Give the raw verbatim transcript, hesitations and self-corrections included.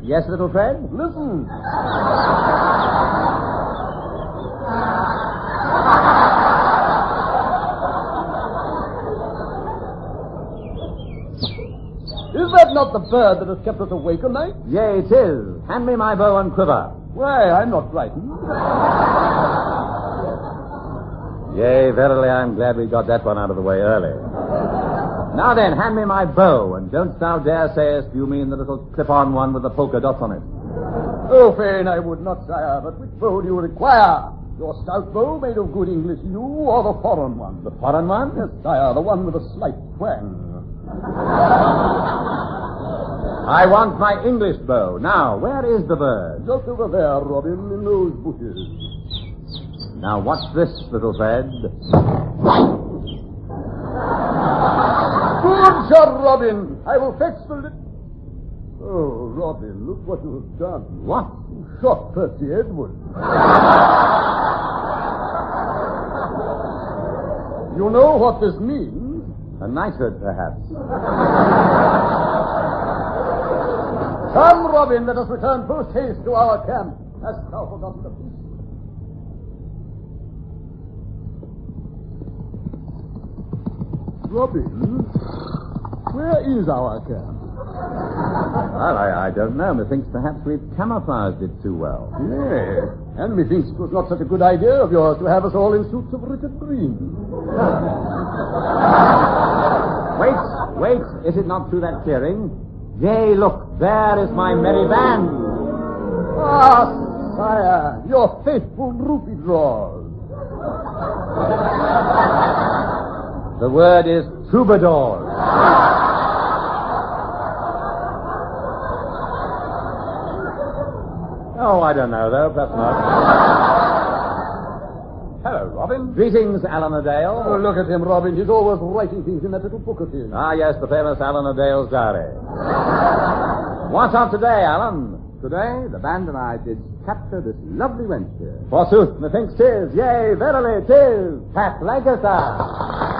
Yes, little Fred? Listen. Is that not the bird that has kept us awake all night? Yea, it is. Hand me my bow and quiver. Why, I'm not frightened. Yea, verily, I'm glad we got that one out of the way early. Now then, hand me my bow, and don't thou dare sayest you mean the little clip-on one with the polka dots on it. Oh, fain I would not, sire, but which bow do you require? Your stout bow made of good English yew, or the foreign one? The foreign one? Yes, sire, the one with a slight twang. I want my English bow. Now, where is the bird? Just over there, Robin, in those bushes. Now, what's this, little Fred? Good shot, Robin. I will fetch the lit... Oh, Robin, look what you have done. What? You shot Percy Edwards. You know what this means? A knighthood, perhaps. Come, Robin, let us return post haste to our camp. Hast thou forgotten the peace? Robin, where is our camp? Well, I, I don't know. Methinks perhaps we've camouflaged it too well. Yes, and methinks it was not such a good idea of yours to have us all in suits of Richard Green. Wait, wait. Is it not through that clearing? Yea, look, there is my merry band. Ah, sire, your faithful rupee drawers. The word is troubadours. Oh, I don't know, though. Perhaps not. Hello, Robin. Greetings, Alan Adale. Oh, look at him, Robin. He's always writing things in that little book of his. Ah, yes, the famous Alan Adale's diary. What's up today, Alan? Today, the band and I did capture this lovely wench here. Forsooth, methinks 'tis, yea, verily 'tis, Pat Lancaster.